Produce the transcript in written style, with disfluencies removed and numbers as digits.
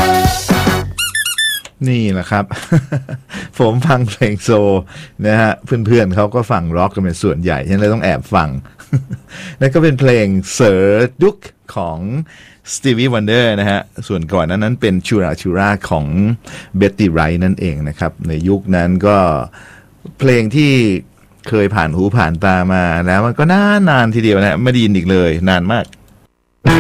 นี่แหละครับ ผมฟังเพลงโซนะฮะเพื่อนๆเขาก็ฟังร็อกกันเป็นส่วนใหญ่ฉันเลยต้องแอบฟัง นั่นก็เป็นเพลงเซอร์ดุกของสตีวีวันเดอร์นะฮะส่วนก่อนนั้นเป็นชูราของเบ็ตตี้ไรท์นั่นเองนะครับในยุคนั้นก็เพลงที่เคยผ่านหูผ่านตามาแล้วมันก็นานทีเดียวนะไม่ได้ยินอีกเลยนานมาก